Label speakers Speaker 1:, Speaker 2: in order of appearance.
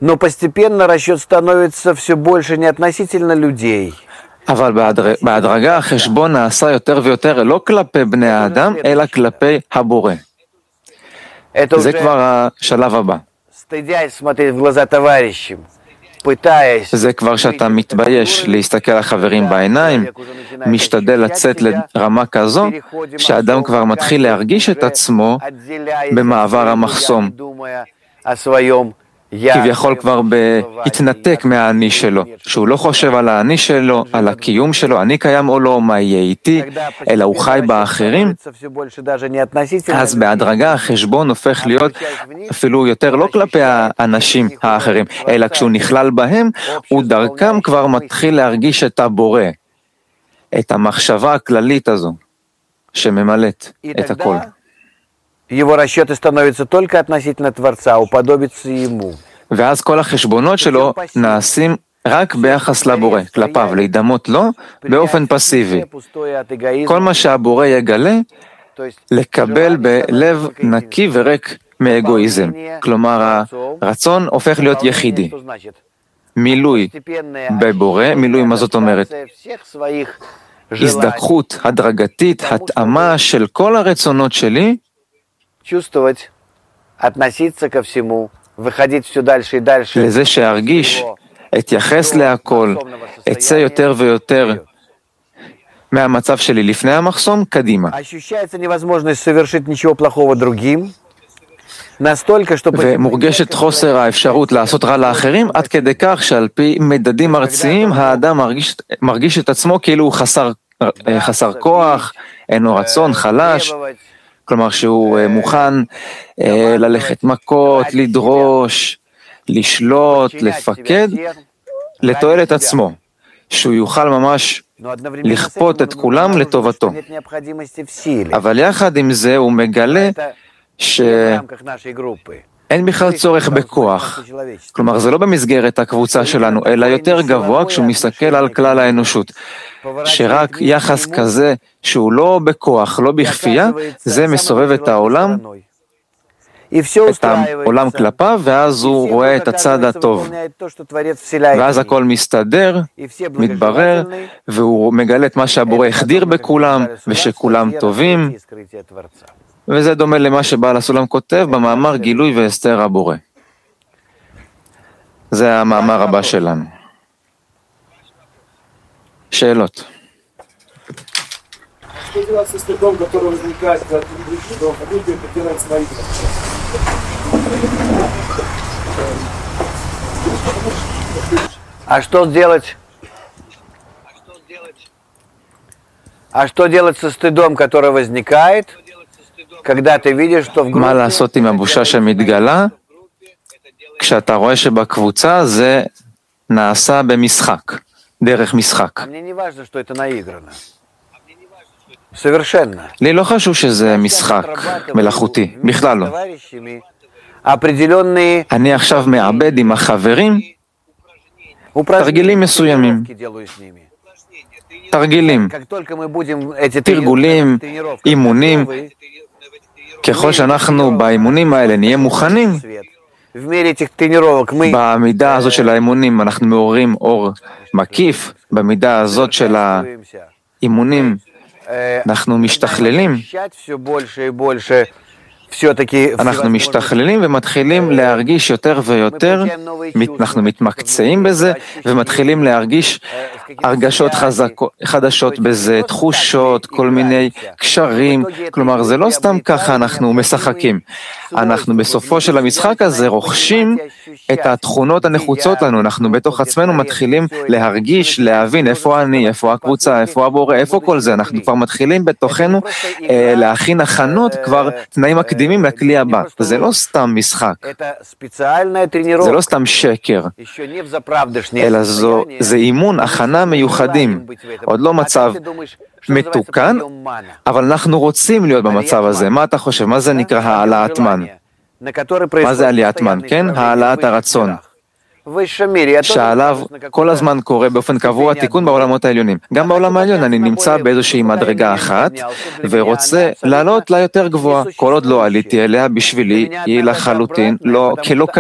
Speaker 1: Но постепенно расчет становится все больше не относительно людей.
Speaker 2: אבל בהדרגה החשבון נעשה יותר ויותר לא כלפי בני האדם, אלא כלפי הבורא. זה כבר השלב הבא. זה כבר שאתה מתבייש להסתכל לחברים בעיניים, משתדל לצאת לרמה כזו, שהאדם כבר מתחיל להרגיש את עצמו במעבר המחסום. כביכול כבר בהתנתק מהאני שלו, שהוא לא חושב על האני שלו, על הקיום שלו, אני קיים או לא, מה יהיה איתי, אלא הוא חי באחרים. אז בהדרגה החשבון הופך להיות אפילו יותר לא כלפי האנשים האחרים, אלא כשהוא נכלל בהם, הוא דרכם כבר מתחיל להרגיש את הבורא, את המחשבה הכללית הזו, שממלאת את הכל.
Speaker 1: Его расчеты становятся только относительно Творца, уподобиться Ему.
Speaker 2: ואז כל החשבונות שלו נעשים רק ביחס לבורא, כלפיו, להידמות לו באופן פסיבי. כל מה שהבורא יגלה, לקבל בלב נקי וריק מאגואיזם. כלומר, הרצון הופך להיות יחידי. מילוי בבורא, מילוי מה זאת אומרת? הזדככות הדרגתית, התאמה של כל הרצונות שלי,
Speaker 1: чувствовать, относиться ко всему, выходить все дальше и дальше.
Speaker 2: לזה שארגיש, אתייחס להכל, אצא יותר ויותר מהמצב שלי לפני המחסום, קדימה.
Speaker 1: Ощущается невозможность совершить ничего плохого другим, настолько, что
Speaker 2: ומורגשת חוסר האפשרות לעשות רע לאחרים, עד כדי כך שעל פי מדדים ארציים, האדם מרגיש את עצמו כאילו הוא חסר כוח, אין לו רצון, חלש, כלומר שהוא מוכן ללכת מכות, לדרוש, לשלוט, לפקד, לתועלת עצמו, שהוא יוכל ממש לכפות את כולם לטובתו. אבל יחד עם זה הוא מגלה שאין בכלל צורך בכוח. כלומר זה לא במסגרת הקבוצה שלנו, אלא יותר גבוה כשהוא מסתכל על כלל האנושות. שרק יחס כזה שהוא לא בכוח, לא בכפייה, זה מסובב את העולם, את העולם כלפיו, ואז הוא רואה את הצד הטוב. ואז הכל מסתדר, מתברר, והוא מגלה את מה שהבורא החדיר בכולם, ושכולם טובים, וזה דומה למה שבעל הסולם כותב במאמר גילוי והסתר הבורא. זה המאמר הבא שלנו. שאלות.
Speaker 1: А что делать? А что делать со стыдом, который возникает, когда ты видишь, что в группе...
Speaker 2: מה לעשות עם הבושה שמתגלה? כשאתה רואה שבקבוצה זה נעשה במשחק. דרך משחק. לי לא חשוב שזה משחק מלאכותי, בכלל לא. אני עכשיו מעבד עם החברים תרגילים מסוימים. תרגילים, תרגולים, אימונים. ככל שאנחנו באימונים האלה נהיה מוכנים, במידה הזאת של האימונים אנחנו מעוררים אור מקיף, במידה הזאת של האימונים אנחנו משתכללים, אנחנו משתכללים ומתחילים להרגיש יותר ויותר, אנחנו מתמקצעים בזה ומתחילים להרגיש הרגשות חדשות בזה, תחושות, כל מיני קשרים, כלומר זה לא סתם ככה אנחנו משחקים, אנחנו בסופו של המשחק הזה רוכשים את התכונות הנחוצות לנו, אנחנו בתוך עצמנו מתחילים להרגיש, להבין איפה אני, איפה הקבוצה, איפה הבורא, איפה כל זה, אנחנו כבר מתחילים בתוכנו להכין הכנות, כבר תנאים מקדימים לכלי הבא, זה לא סתם משחק, זה לא סתם שקר, אלא זה אימון, הכנה מיוחדים, עוד לא מצב מתוקן, אבל אנחנו רוצים להיות במצב הזה. מה אתה חושב? מה זה נקרא העלאת מן? מה זה עליית מן? כן? העלאת הרצון. שעליו כל הזמן קורה באופן קבוע תיקון בעולמות העליונים. גם בעולם העליון אני נמצא באיזושהי מדרגה אחת ורוצה לעלות לה יותר גבוהה. כל עוד לא עליתי אליה בשבילי היא לחלוטין לא